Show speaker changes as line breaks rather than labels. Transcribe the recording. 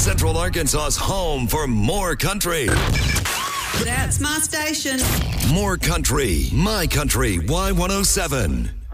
Central Arkansas's home for more country.
That's my station.
More country. My Country Y107.